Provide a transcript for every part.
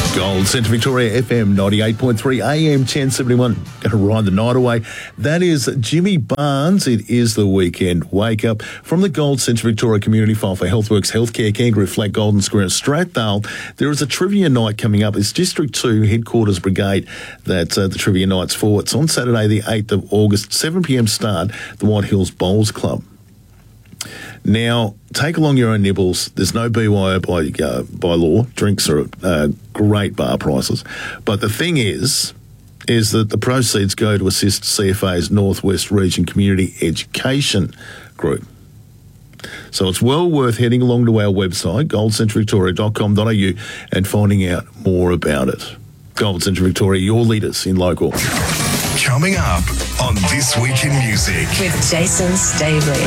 Gold Centre Victoria FM 98.3 AM 1071. Going to ride the night away. That is Jimmy Barnes. It is the weekend wake up from the Gold Centre Victoria Community File for Healthworks Healthcare, Kangaroo Flat, Golden Square and Strathdale. There is a trivia night coming up. It's District 2 Headquarters Brigade that the trivia night's for. It's on Saturday the 8th of August, 7pm start, the White Hills Bowls Club. Now, take along your own nibbles. There's no BYO by law. Drinks are great bar prices. But the thing is that the proceeds go to assist CFA's Northwest Region Community Education Group. So it's well worth heading along to our website, goldcentrevictoria.com.au, and finding out more about it. Gold Centre Victoria, your leaders in local. Coming up on This Week in Music with Jason Staveley.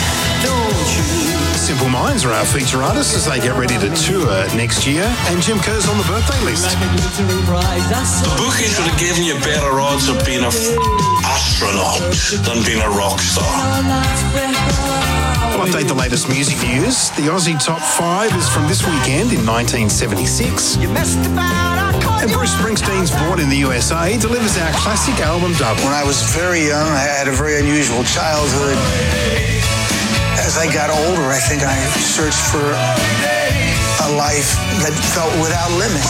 Simple Minds are our feature artists as they get ready to tour next year, and Jim Kerr's on the birthday list. The bookie should have given you better odds of being an astronaut than being a rock star. We'll update the latest music news. The Aussie Top 5 is from this weekend in 1976. And Bruce Springsteen's Born in the USA delivers our classic album dub. When I was very young, I had a very unusual childhood. As I got older, I think I searched for a life that felt without limits.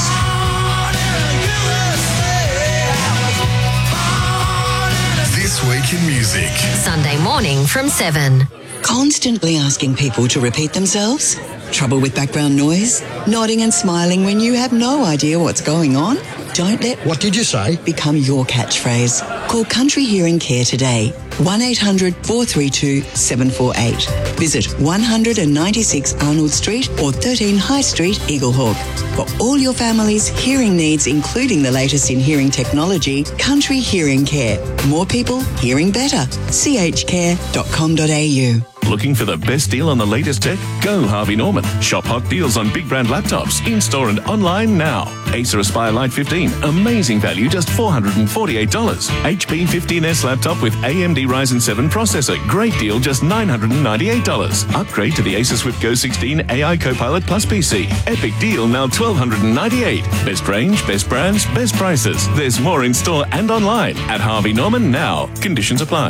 This Week in Music. Sunday morning from 7. Constantly asking people to repeat themselves? Trouble with background noise? Nodding and smiling when you have no idea what's going on? Don't let "What did you say?" become your catchphrase. Call Country Hearing Care today. 1-800-432-748. Visit 196 Arnold Street or 13 High Street, Eaglehawk. For all your family's hearing needs, including the latest in hearing technology, Country Hearing Care. More people hearing better. chcare.com.au. Looking for the best deal on the latest tech? Go Harvey Norman. Shop hot deals on big brand laptops, in-store and online now. Acer Aspire Lite 15, amazing value, just $448. HP 15S laptop with AMD Ryzen 7 processor, great deal, just $998. Upgrade to the Acer Swift Go 16 AI Copilot Plus PC. Epic deal, now $1,298. Best range, best brands, best prices. There's more in store and online at Harvey Norman now. Conditions apply.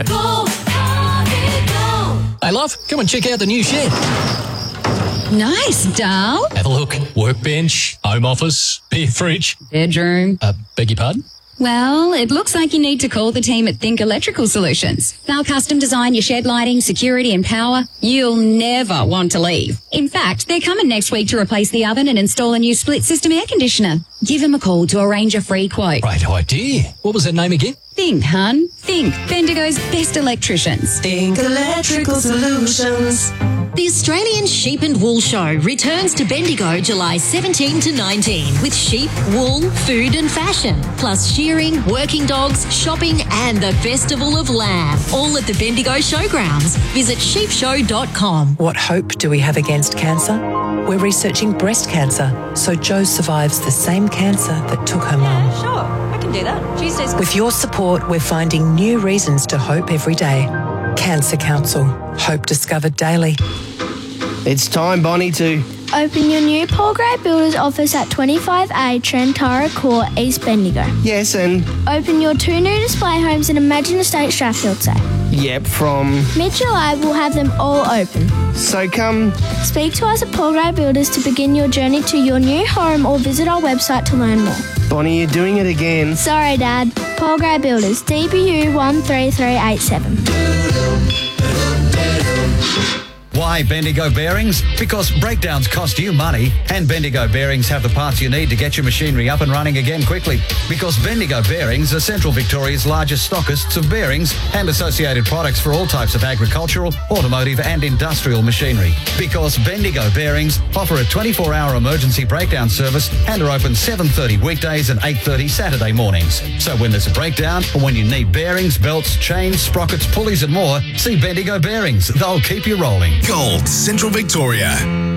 Hey, love, come and check out the new shed. Nice, doll. Have a look. Workbench, home office, beer fridge. Bedroom. Beg your pardon? Well, it looks like you need to call the team at Think Electrical Solutions. They'll custom design your shed lighting, security and power. You'll never want to leave. In fact, they're coming next week to replace the oven and install a new split system air conditioner. Give them a call to arrange a free quote. Great idea. What was that name again? Think, hun. Think. Bendigo's best electricians. Think Electrical Solutions. The Australian Sheep and Wool Show returns to Bendigo July 17 to 19 with sheep, wool, food and fashion, plus shearing, working dogs, shopping and the Festival of Lamb, all at the Bendigo Showgrounds. Visit sheepshow.com. What hope do we have against cancer? We're researching breast cancer, so Jo survives the same cancer that took her mum. Sure, I can do that. Tuesdays. With your support, we're finding new reasons to hope every day. Cancer Council. Hope discovered daily. It's time, Bonnie, to open your new Paul Gray Builders office at 25A Trentara Court, East Bendigo. Yes, and open your 2 new display homes in Imagine Estate, Strathfieldsay. Yep, from mid-July we'll have them all open. So come speak to us at Paul Gray Builders to begin your journey to your new home or visit our website to learn more. Bonnie, you're doing it again. Sorry, Dad. Paul Gray Builders, DBU 13387. Why Bendigo Bearings? Because breakdowns cost you money, and Bendigo Bearings have the parts you need to get your machinery up and running again quickly. Because Bendigo Bearings are Central Victoria's largest stockists of bearings and associated products for all types of agricultural, automotive and industrial machinery. Because Bendigo Bearings offer a 24-hour emergency breakdown service and are open 7:30 weekdays and 8:30 Saturday mornings. So when there's a breakdown or when you need bearings, belts, chains, sprockets, pulleys and more, see Bendigo Bearings. They'll keep you rolling. Gold Central Victoria.